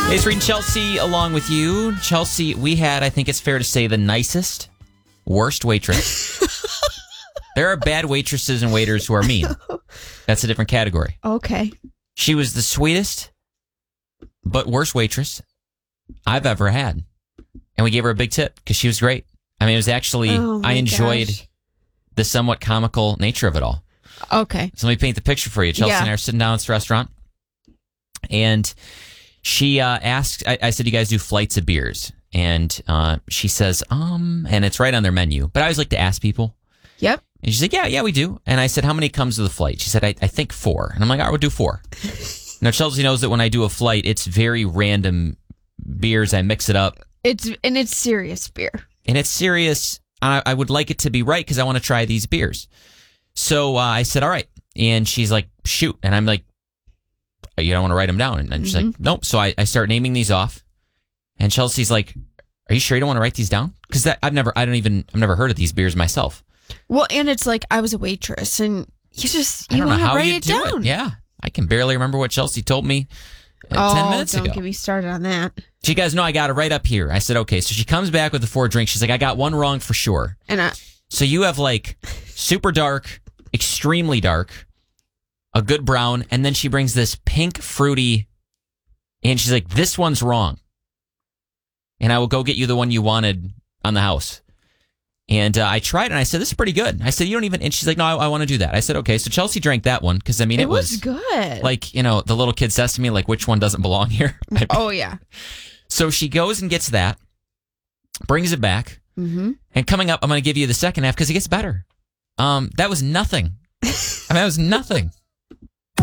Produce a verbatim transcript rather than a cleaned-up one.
It's reading Chelsea along with you. Chelsea, we had, I think it's fair to say, the nicest, worst waitress. There are bad waitresses and waiters who are mean. That's a different category. Okay. She was the sweetest, but worst waitress I've ever had. And we gave her a big tip because she was great. I mean, it was actually, Oh, my I enjoyed gosh. the somewhat comical nature of it all. Okay. So let me paint the picture for you. Chelsea Yeah. and I are sitting down at this restaurant, and she uh, asked, I, I said, you guys do flights of beers? And uh, she says, um, and it's right on their menu. But I always like to ask people. Yep. And she's like, yeah, yeah, we do. And I said, how many comes with the flight? She said, I, I think four. And I'm like, all right, we'll do four. Now, Chelsea knows that when I do a flight, it's very random beers. I mix it up. It's and it's serious beer. And it's serious. I, I would like it to be right because I want to try these beers. So uh, I said, all right. And she's like, shoot. And I'm like, you don't want to write them down? And she's Mm-hmm. like, nope. So I, I start naming these off. And Chelsea's like, are you sure you don't want to write these down? Because I've never, I don't even, I've never heard of these beers myself. Well, and it's like I was a waitress, and you just I you don't know want to how write you it do down. it. Yeah. I can barely remember what Chelsea told me uh, Oh, ten minutes don't ago. get me started on that. She goes, no, I got it right up here. I said, okay. So she comes back with the four drinks. She's like, I got one wrong for sure. And I, So you have like super dark, extremely dark, a good brown, and then she brings this pink fruity, and she's like, this one's wrong. And I will go get you the one you wanted on the house. And uh, I tried it, and I said, this is pretty good. I said, you don't even, and she's like, no, I, I want to do that. I said, okay. So Chelsea drank that one, because I mean, it, it, was, good. like, you know, the little kid says to me, like, which one doesn't belong here? Oh yeah. So she goes and gets that, brings it back, Mm-hmm. and coming up, I'm going to give you the second half because it gets better. Um, that was nothing. I mean, that was nothing.